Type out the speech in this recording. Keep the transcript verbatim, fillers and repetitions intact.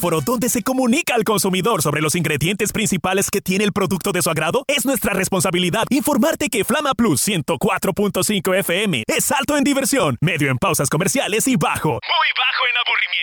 foro donde se comunica al consumidor sobre los ingredientes principales que tiene el producto de su agrado. Es nuestra responsabilidad informarte que Flama Plus ciento cuatro punto cinco F M es alto en diversión, medio en pausas comerciales y bajo, muy bajo en aburrimiento.